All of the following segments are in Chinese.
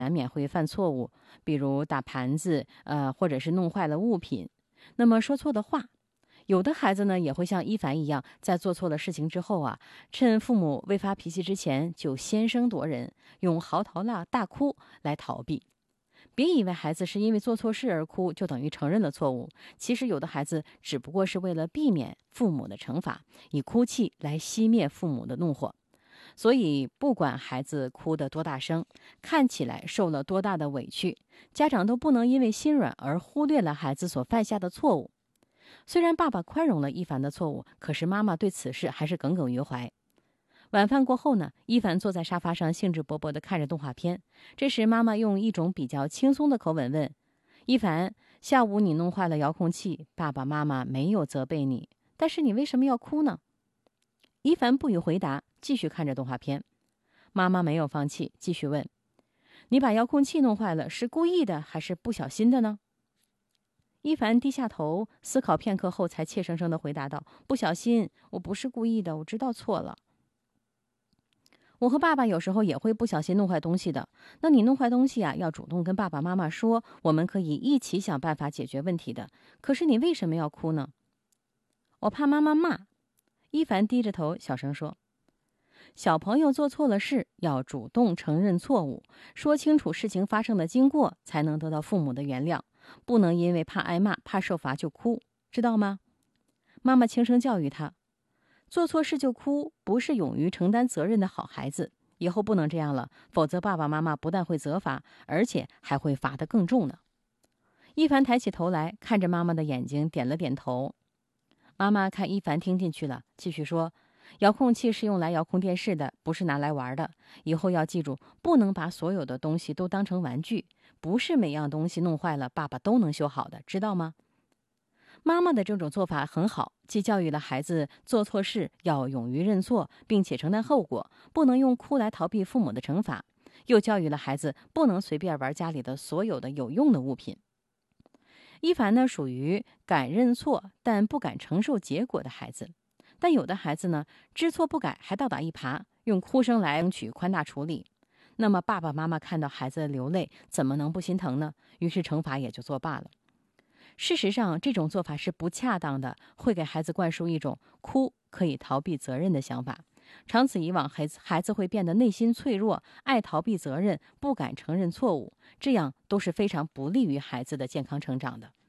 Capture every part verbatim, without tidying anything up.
难免会犯错误，比如打盘子，呃，或者是弄坏了物品。那么说错的话，有的孩子呢也会像伊凡一样，在做错了事情之后啊，趁父母未发脾气之前就先声夺人，用嚎啕大大哭来逃避。别以为孩子是因为做错事而哭就等于承认了错误，其实有的孩子只不过是为了避免父母的惩罚，以哭泣来熄灭父母的怒火。所以不管孩子哭得多大声，看起来受了多大的委屈，家长都不能因为心软而忽略了孩子所犯下的错误。虽然爸爸宽容了伊凡的错误，可是妈妈对此事还是耿耿于怀。晚饭过后呢，伊凡坐在沙发上兴致勃勃地看着动画片。这时妈妈用一种比较轻松的口吻问伊凡，下午你弄坏了遥控器，爸爸妈妈没有责备你，但是你为什么要哭呢？伊凡不予回答，继续看着动画片。妈妈没有放弃，继续问，你把遥控器弄坏了，是故意的还是不小心的呢？伊凡低下头思考片刻后才怯生生地回答道，不小心，我不是故意的，我知道错了。我和爸爸有时候也会不小心弄坏东西的。那你弄坏东西啊，要主动跟爸爸妈妈说，我们可以一起想办法解决问题的。可是你为什么要哭呢？我怕妈妈骂。伊凡低着头小声说，小朋友做错了事，要主动承认错误，说清楚事情发生的经过，才能得到父母的原谅，不能因为怕挨骂、怕受罚就哭，知道吗？妈妈轻声教育他，做错事就哭，不是勇于承担责任的好孩子。以后不能这样了，否则爸爸妈妈不但会责罚，而且还会罚得更重呢。伊凡抬起头来，看着妈妈的眼睛，点了点头。妈妈看伊凡听进去了，继续说，遥控器是用来遥控电视的，不是拿来玩的。以后要记住，不能把所有的东西都当成玩具，不是每样东西弄坏了，爸爸都能修好的，知道吗？妈妈的这种做法很好，既教育了孩子做错事要勇于认错，并且承担后果，不能用哭来逃避父母的惩罚，又教育了孩子不能随便玩家里的所有的有用的物品。伊凡呢，属于敢认错但不敢承受结果的孩子，但有的孩子呢，知错不改还倒打一耙，用哭声来争取宽大处理。那么爸爸妈妈看到孩子流泪，怎么能不心疼呢？于是惩罚也就作罢了。事实上，这种做法是不恰当的，会给孩子灌输一种哭可以逃避责任的想法。长此以往，孩子孩子会变得内心脆弱，爱逃避责任，不敢承认错误，这样都是非常不利于孩子的健康成长的。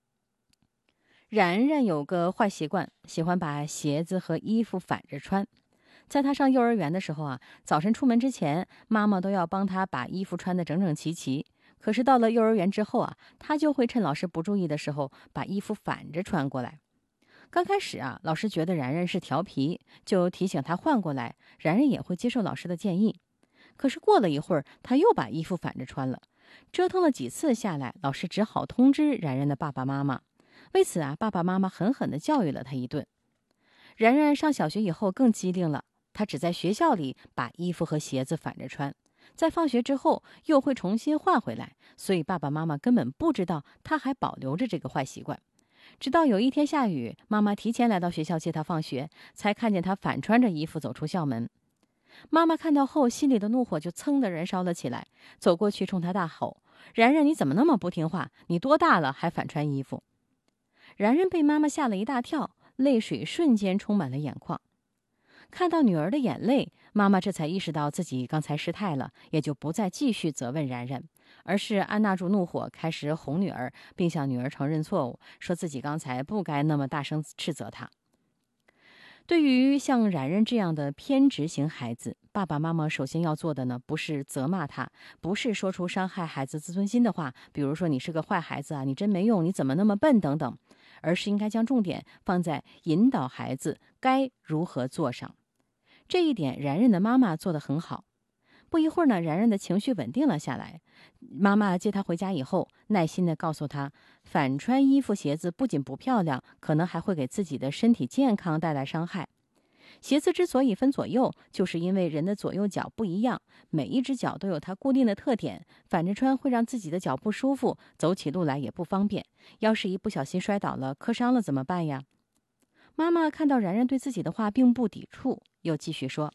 然然有个坏习惯，喜欢把鞋子和衣服反着穿。在他上幼儿园的时候啊，早晨出门之前，妈妈都要帮他把衣服穿得整整齐齐。可是到了幼儿园之后啊，他就会趁老师不注意的时候，把衣服反着穿过来。刚开始啊，老师觉得然然是调皮，就提醒他换过来，然然也会接受老师的建议。可是过了一会儿，他又把衣服反着穿了。折腾了几次下来，老师只好通知然然的爸爸妈妈。为此啊，爸爸妈妈狠狠地教育了他一顿。然然上小学以后更机灵了，他只在学校里把衣服和鞋子反着穿，在放学之后又会重新换回来，所以爸爸妈妈根本不知道他还保留着这个坏习惯。直到有一天下雨，妈妈提前来到学校接他放学，才看见他反穿着衣服走出校门。妈妈看到后，心里的怒火就噌地燃烧了起来，走过去冲他大吼，然然你怎么那么不听话，你多大了还反穿衣服？然然被妈妈吓了一大跳，泪水瞬间充满了眼眶。看到女儿的眼泪，妈妈这才意识到自己刚才失态了，也就不再继续责问然然，而是按捺住怒火，开始哄女儿，并向女儿承认错误，说自己刚才不该那么大声斥责她。对于像然然这样的偏执型孩子，爸爸妈妈首先要做的呢，不是责骂他，不是说出伤害孩子自尊心的话，比如说你是个坏孩子啊，你真没用，你怎么那么笨等等，而是应该将重点放在引导孩子该如何做上。这一点然然的妈妈做得很好。不一会儿呢，然然的情绪稳定了下来。妈妈接她回家以后，耐心地告诉她，反穿衣服鞋子不仅不漂亮，可能还会给自己的身体健康带来伤害。鞋子之所以分左右，就是因为人的左右脚不一样，每一只脚都有它固定的特点，反着穿会让自己的脚不舒服，走起路来也不方便。要是一不小心摔倒了，磕伤了怎么办呀？妈妈看到然然对自己的话并不抵触，又继续说，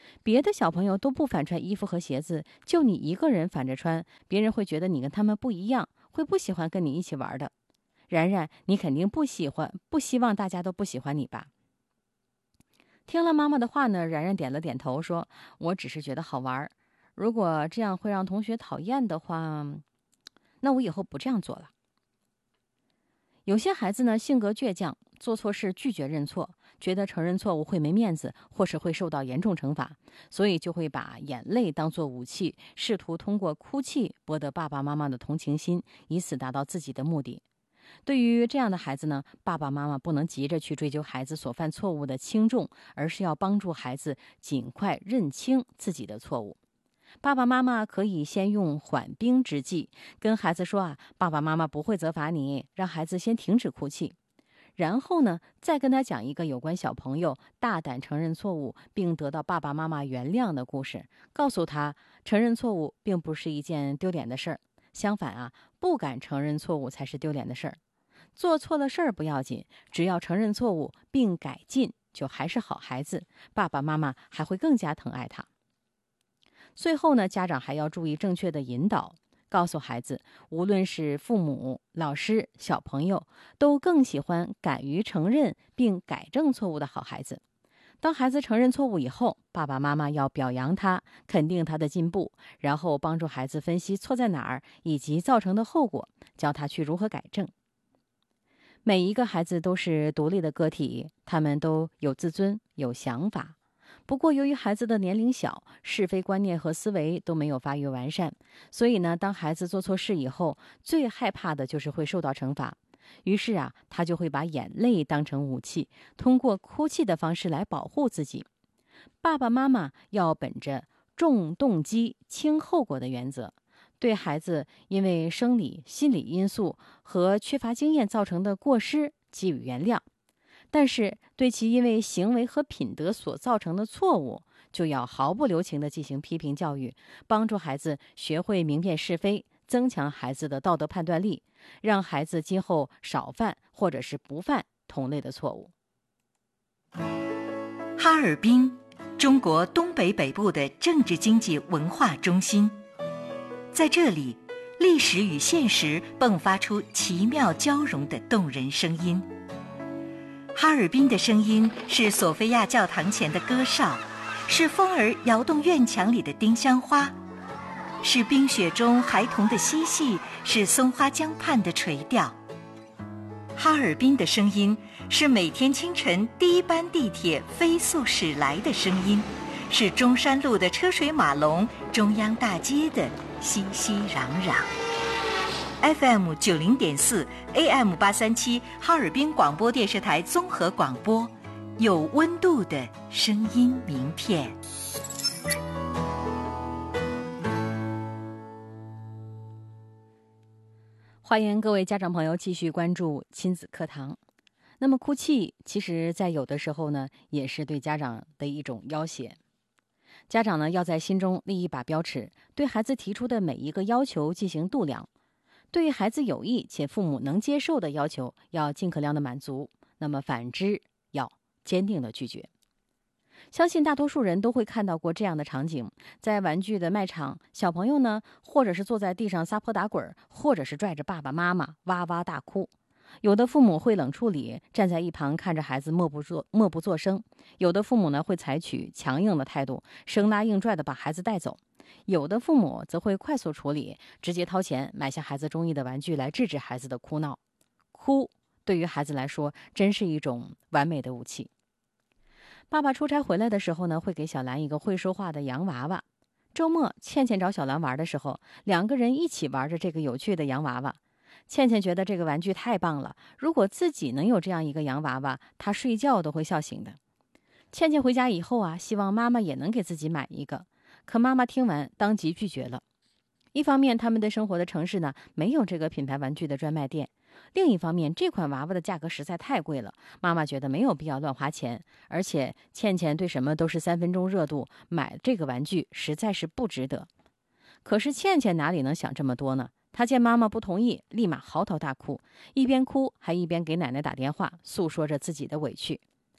别的小朋友都不反穿衣服和鞋子，就你一个人反着穿，别人会觉得你跟他们不一样，会不喜欢跟你一起玩的。然然，你肯定不喜欢，不希望大家都不喜欢你吧？”听了妈妈的话呢，然然点了点头，说：“我只是觉得好玩，如果这样会让同学讨厌的话，那我以后不这样做了。”有些孩子呢，性格倔强，做错事拒绝认错，觉得承认错误会没面子，或是会受到严重惩罚，所以就会把眼泪当作武器，试图通过哭泣博得爸爸妈妈的同情心，以此达到自己的目的。对于这样的孩子呢，爸爸妈妈不能急着去追究孩子所犯错误的轻重，而是要帮助孩子尽快认清自己的错误。爸爸妈妈可以先用缓兵之计，跟孩子说啊，爸爸妈妈不会责罚你，让孩子先停止哭泣。然后呢，再跟他讲一个有关小朋友大胆承认错误并得到爸爸妈妈原谅的故事，告诉他承认错误并不是一件丢脸的事儿，相反啊，不敢承认错误才是丢脸的事儿。做错了事儿不要紧，只要承认错误并改进，就还是好孩子，爸爸妈妈还会更加疼爱他。最后呢，家长还要注意正确的引导，告诉孩子，无论是父母、老师、小朋友，都更喜欢敢于承认并改正错误的好孩子。当孩子承认错误以后，爸爸妈妈要表扬他，肯定他的进步，然后帮助孩子分析错在哪儿以及造成的后果，教他去如何改正。每一个孩子都是独立的个体，他们都有自尊，有想法。不过由于孩子的年龄小，是非观念和思维都没有发育完善，所以呢，当孩子做错事以后，最害怕的就是会受到惩罚。于是啊，他就会把眼泪当成武器，通过哭泣的方式来保护自己。爸爸妈妈要本着重动机轻后果的原则，对孩子因为生理、心理因素和缺乏经验造成的过失给予原谅，但是对其因为行为和品德所造成的错误，就要毫不留情地进行批评教育，帮助孩子学会明辨是非，增强孩子的道德判断力，让孩子今后少犯或者是不犯同类的错误。 哈尔滨，中国东北北部的政治经济文化中心，在这里，历史与现实迸发出奇妙交融的动人声音。哈尔滨的声音是索菲亚教堂前的歌哨，是风儿摇动院墙里的丁香花，是冰雪中孩童的嬉戏，是松花江畔的垂钓。哈尔滨的声音是每天清晨第一班地铁飞速驶来的声音，是中山路的车水马龙，中央大街的熙熙攘攘。F M 九零点四 A M 八三七哈尔滨广播电视台综合广播，有温度的声音名片。 欢迎各位家长朋友继续关注亲子课堂。那么哭泣其实在有的时候呢，也是对家长的一种要挟。家长呢，要在心中立一把标尺，对孩子提出的每一个要求进行度量。对于孩子有益且父母能接受的要求，要尽可量的满足，那么反之要坚定的拒绝。相信大多数人都会看到过这样的场景，在玩具的卖场，小朋友呢，或者是坐在地上撒泼打滚，或者是拽着爸爸妈妈哇哇大哭。有的父母会冷处理，站在一旁看着孩子默不作默不作声；有的父母呢，会采取强硬的态度，生拉硬拽的把孩子带走；有的父母则会快速处理，直接掏钱买下孩子中意的玩具来制止孩子的哭闹。哭对于孩子来说，真是一种完美的武器。爸爸出差回来的时候呢，会给小兰一个会说话的洋娃娃。周末，倩倩找小兰玩的时候，两个人一起玩着这个有趣的洋娃娃。倩倩觉得这个玩具太棒了，如果自己能有这样一个洋娃娃，她睡觉都会笑醒的。倩倩回家以后啊，希望妈妈也能给自己买一个，可妈妈听完当即拒绝了。一方面，他们的生活的城市呢，没有这个品牌玩具的专卖店；另一方面，这款娃娃的价格实在太贵了，妈妈觉得没有必要乱花钱，而且倩倩对什么都是三分钟热度，买这个玩具实在是不值得。可是倩倩哪里能想这么多呢？她见妈妈不同意，立马嚎啕大哭，一边哭还一边给奶奶打电话，诉说着自己的委屈。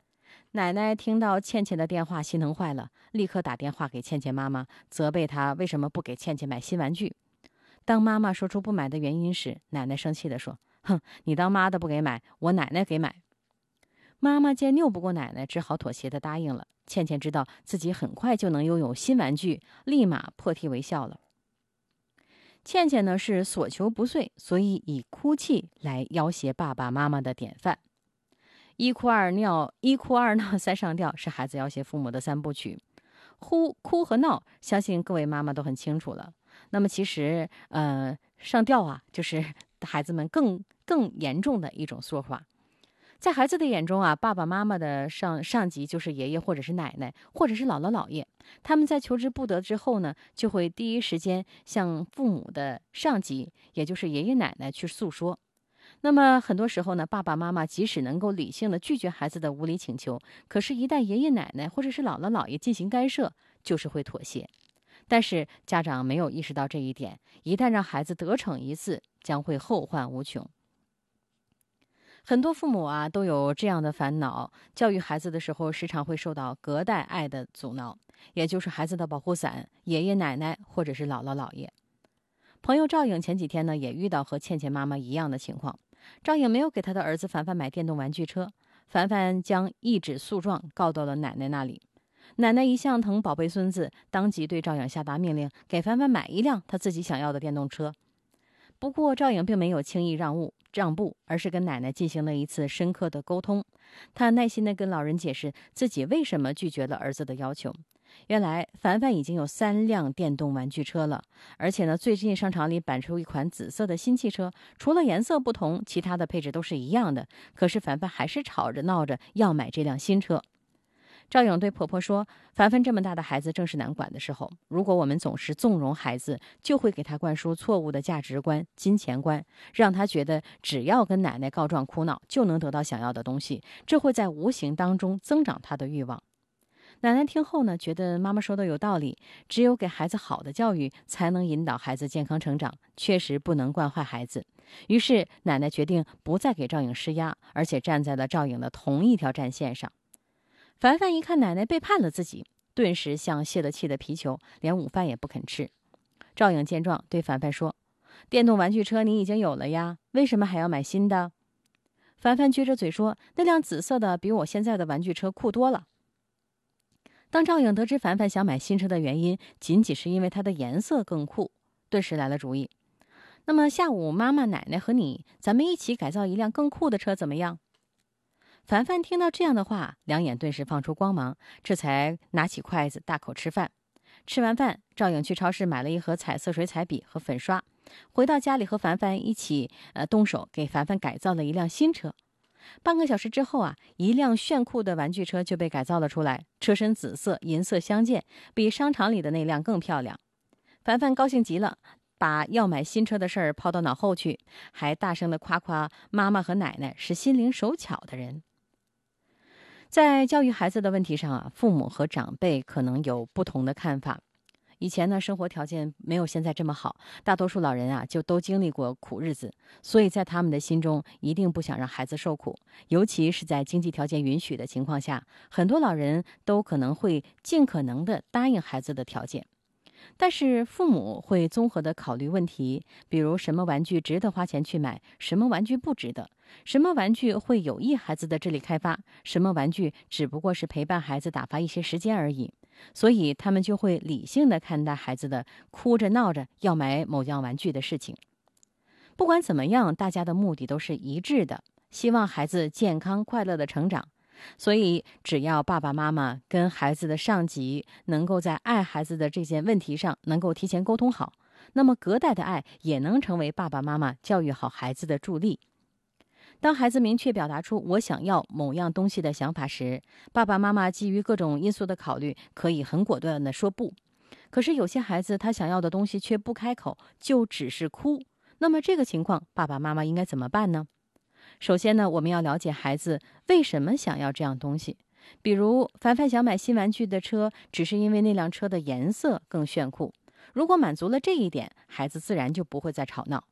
奶奶听到倩倩的电话，心疼坏了，立刻打电话给倩倩妈妈，责备她为什么不给倩倩买新玩具。当妈妈说出不买的原因时，奶奶生气地说：“哼，你当妈的不给买，我奶奶给买。”妈妈见拗不过奶奶，只好妥协地答应了。倩倩知道自己很快就能拥有新玩具，立马破涕为笑了。倩倩呢是所求不遂，所以以哭泣来要挟爸爸妈妈的典范。一哭二尿，一哭二闹三上吊是孩子要挟父母的三部曲。哭哭和闹，相信各位妈妈都很清楚了。那么其实，呃，上吊啊，就是孩子们更更严重的一种说法。在孩子的眼中啊，爸爸妈妈的上上级就是爷爷或者是奶奶，或者是姥姥姥爷。他们在求之不得之后呢，就会第一时间向父母的上级，也就是爷爷奶奶去诉说。那么很多时候呢，爸爸妈妈即使能够理性的拒绝孩子的无理请求，可是一旦爷爷奶奶或者是姥姥姥爷进行干涉，就是会妥协。但是家长没有意识到这一点，一旦让孩子得逞一次，将会后患无穷。很多父母啊都有这样的烦恼，教育孩子的时候时常会受到隔代爱的阻挠，也就是孩子的保护伞，爷爷奶奶或者是姥姥姥爷。朋友赵颖前几天呢也遇到和倩倩妈妈一样的情况。赵颖没有给他的儿子凡凡买电动玩具车，凡凡将一纸诉状告到了奶奶那里。奶奶一向疼宝贝孙子，当即对赵颖下达命令，给凡凡买一辆他自己想要的电动车。不过赵颖并没有轻易让步让步，而是跟奶奶进行了一次深刻的沟通。他耐心地跟老人解释自己为什么拒绝了儿子的要求。原来凡凡已经有三辆电动玩具车了，而且呢，最近商场里摆出一款紫色的新汽车，除了颜色不同，其他的配置都是一样的。可是凡凡还是吵着闹着要买这辆新车。赵颖对婆婆说，凡凡这么大的孩子正是难管的时候，如果我们总是纵容孩子，就会给他灌输错误的价值观、金钱观，让他觉得只要跟奶奶告状哭闹就能得到想要的东西，这会在无形当中增长他的欲望。奶奶听后呢，觉得妈妈说的有道理，只有给孩子好的教育，才能引导孩子健康成长，确实不能惯坏孩子。于是奶奶决定不再给赵颖施压，而且站在了赵颖的同一条战线上。凡凡一看奶奶背叛了自己，顿时像泄了气的皮球，连午饭也不肯吃。赵颖见状对凡凡说，电动玩具车你已经有了呀，为什么还要买新的？凡凡撅着嘴说，那辆紫色的比我现在的玩具车酷多了。当赵颖得知凡凡想买新车的原因仅仅是因为它的颜色更酷，顿时来了主意。那么下午妈妈、奶奶和你，咱们一起改造一辆更酷的车怎么样？凡凡听到这样的话，两眼顿时放出光芒，这才拿起筷子大口吃饭。吃完饭，赵颖去超市买了一盒彩色水彩笔和粉刷，回到家里和凡凡一起呃动手给凡凡改造了一辆新车。半个小时之后啊，一辆炫酷的玩具车就被改造了出来，车身紫色，银色相间，比商场里的那辆更漂亮。凡凡高兴极了，把要买新车的事儿抛到脑后去，还大声地夸夸妈妈和奶奶是心灵手巧的人。在教育孩子的问题上啊，父母和长辈可能有不同的看法。以前呢，生活条件没有现在这么好，大多数老人啊就都经历过苦日子，所以在他们的心中一定不想让孩子受苦，尤其是在经济条件允许的情况下，很多老人都可能会尽可能的答应孩子的条件。但是父母会综合的考虑问题，比如什么玩具值得花钱去买，什么玩具不值得，什么玩具会有益孩子的智力开发，什么玩具只不过是陪伴孩子打发一些时间而已。所以他们就会理性的看待孩子的哭着闹着要买某样玩具的事情。不管怎么样，大家的目的都是一致的，希望孩子健康快乐的成长。所以只要爸爸妈妈跟孩子的上级能够在爱孩子的这件问题上能够提前沟通好，那么隔代的爱也能成为爸爸妈妈教育好孩子的助力。当孩子明确表达出我想要某样东西的想法时，爸爸妈妈基于各种因素的考虑，可以很果断地说不。可是有些孩子他想要的东西却不开口，就只是哭，那么这个情况爸爸妈妈应该怎么办呢？首先呢，我们要了解孩子为什么想要这样东西。比如凡凡想买新玩具的车，只是因为那辆车的颜色更炫酷。如果满足了这一点，孩子自然就不会再吵闹。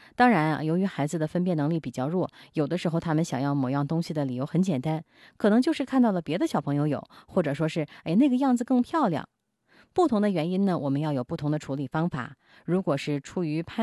当然啊，由于孩子的分辨能力比较弱，有的时候他们想要某样东西的理由很简单，可能就是看到了别的小朋友有，或者说是哎那个样子更漂亮。不同的原因呢，我们要有不同的处理方法。如果是出于攀